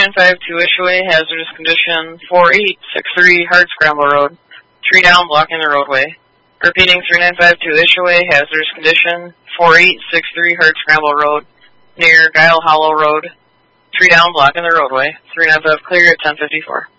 3952 Ishaway, hazardous condition 4863 Hard Scramble Road. 3 down, blocking the roadway. Repeating, 3952 Ishaway, hazardous condition 4863 Hard Scramble Road, near Guile Hollow Road. 3 down, blocking the roadway. 395 clear at 1054.